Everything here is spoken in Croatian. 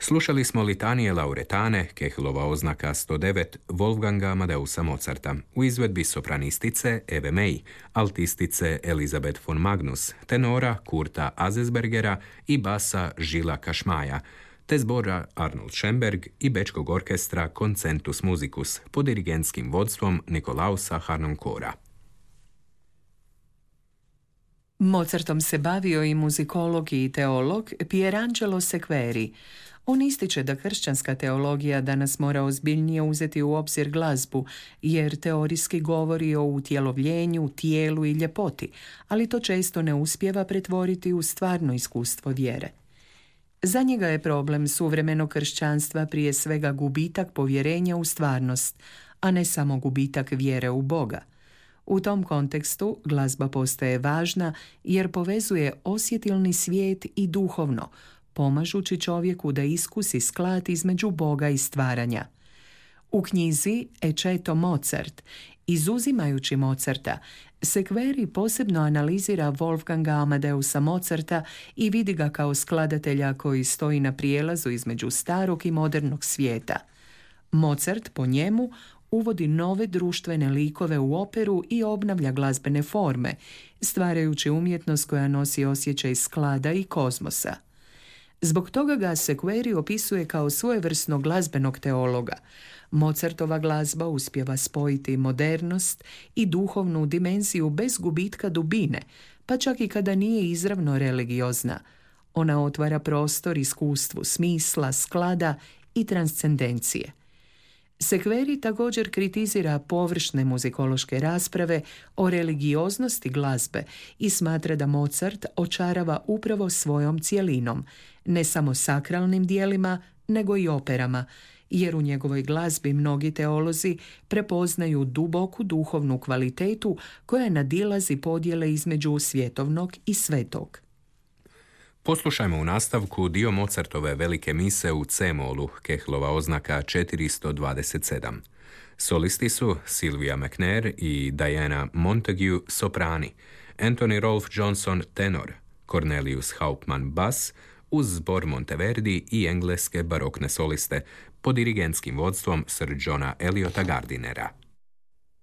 Slušali smo litanije Lauretane, Kehlova oznaka 109, Wolfganga Amadeusa Mozarta, u izvedbi sopranistice Eve May, altistice Elizabeth von Magnus, tenora Kurta Azesbergera i basa Žila Kašmaja, te zbora Arnold Schoenberg i bečkog orkestra Concentus Musicus pod dirigentskim vodstvom Nikolausa Harnonkora. Mozartom se bavio i muzikolog i teolog Pierangelo Sequeri. On ističe da kršćanska teologija danas mora ozbiljnije uzeti u obzir glazbu, jer teorijski govori o utjelovljenju, tijelu i ljepoti, ali to često ne uspijeva pretvoriti u stvarno iskustvo vjere. Za njega je problem suvremenog kršćanstva prije svega gubitak povjerenja u stvarnost, a ne samo gubitak vjere u Boga. U tom kontekstu glazba postaje važna jer povezuje osjetilni svijet i duhovno, pomažući čovjeku da iskusi sklad između Boga i stvaranja. U knjizi Ecceto Mozart, izuzimajući Mozarta, Sequeri posebno analizira Wolfganga Amadeusa Mozarta i vidi ga kao skladatelja koji stoji na prijelazu između starog i modernog svijeta. Mozart, po njemu, uvodi nove društvene likove u operu i obnavlja glazbene forme, stvarajući umjetnost koja nosi osjećaj sklada i kozmosa. Zbog toga ga Sequeri opisuje kao svojevrsnog glazbenog teologa. Mozartova glazba uspijeva spojiti modernost i duhovnu dimenziju bez gubitka dubine, pa čak i kada nije izravno religiozna. Ona otvara prostor iskustvu smisla, sklada i transcendencije. Sequeri također kritizira površne muzikološke rasprave o religioznosti glazbe i smatra da Mozart očarava upravo svojom cjelinom, ne samo sakralnim dijelima, nego i operama, jer u njegovoj glazbi mnogi teolozi prepoznaju duboku duhovnu kvalitetu koja nadilazi podjele između svjetovnog i svetog. Poslušajmo u nastavku dio Mozartove velike mise u C-molu, Kehlova oznaka 427. Solisti su Sylvia McNair i Diana Montague soprani, Anthony Rolfe Johnson tenor, Cornelius Hauptmann bas, uz zbor Monteverdi i engleske barokne soliste pod dirigentskim vodstvom Sir Johna Eliota Gardinera.